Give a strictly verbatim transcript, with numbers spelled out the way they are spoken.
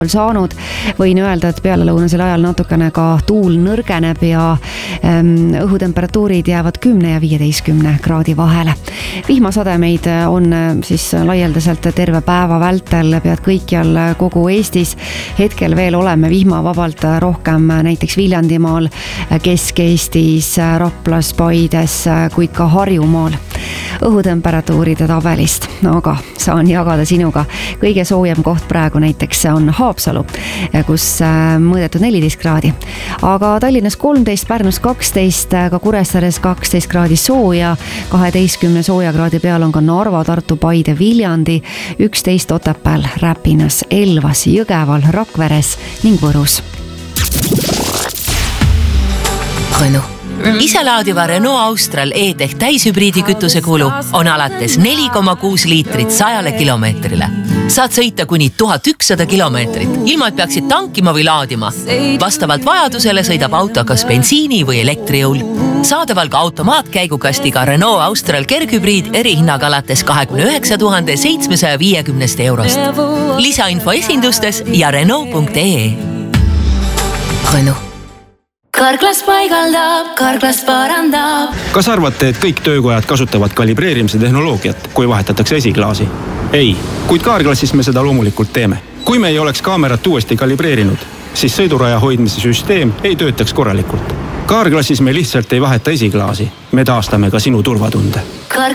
saanud. Võin öelda, et pealelõunasel ajal natukene ka tuul nõrgeneb ja ähm, õhutemperatuurid jäävad kümne ja viieteistkümne kraadi vahele. Vihmasademeid on siis laialdaselt terve päeva vältel pead kõikjal kogu Eestis. Hetkel veel oleme vihmavabalt rohkem näiteks Viljandimaal, Kesk-Eestis, Raplas, Paides, kuid ka Harjumaal. Õhutemperatuuride tabelist, aga saan jagada sinuga. Kõige soojem koht praegu näiteks on Haapsalu, kus mõõdetud neliteist kraadi. Aga Tallinnas kolmteist, Pärnus kaksteist, ka Kuressaares kaksteist kraadi sooja, kaheteistkümne sooja kraadi peal on ka Narva, Tartu, Paide, Viljandi, üksteist Otepääl, Räpinas, Elvas, Jõgeval, Rakveres ning Võrus. Renault. Iselaadiva Renault Austral E-Tech täishübriidi kütuse kulu on alates neli koma kuus liitrit sajale kilomeetrile. Saad sõita kuni tuhat ükssada kilomeetrit, ilma et peaksid tankima või laadima. Vastavalt vajadusele sõidab auto kas bensiini või elektrijõul. Saadaval ka automaatkäigukastiga Renault Austral kerghübriid erihinnaga alates kahekümne üheksa tuhande seitsmesaja viiekümne eurost. Lisainfo esindustes ja Renault punkt ee. Renault. Karklas paigaldab, Karklas parandab. Kas arvate, et kõik töökojad kasutavad kalibreerimise tehnoloogiat, kui vahetatakse esiklaasi? Ei, kuid Karklassis me seda loomulikult teeme. Kui me ei oleks kaamerat uuesti kalibreerinud, siis sõiduraja hoidmise süsteem ei töötaks korralikult. Karklassis me lihtsalt ei vaheta esiklaasi. Me taastame ka sinu turvatunde.